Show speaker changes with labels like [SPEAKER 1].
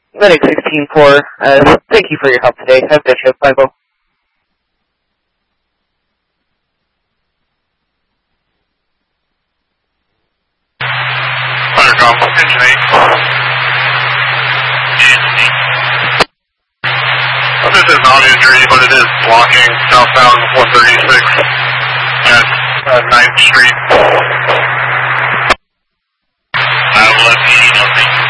[SPEAKER 1] Medic 16-4, thank you for your help today. Have a good shift, Michael.
[SPEAKER 2] Firecom, engine 8. This is not injury, but it is blocking southbound 136 at 9th Street.